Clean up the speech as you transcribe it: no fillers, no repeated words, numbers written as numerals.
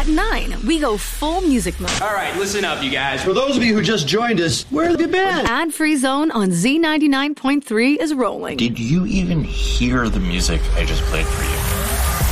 9, we go full music mode. All right, listen up, you guys. For those of you who just joined us, where have you been? Ad-free zone on Z99.3 is rolling. Did you even hear the music I just played for you?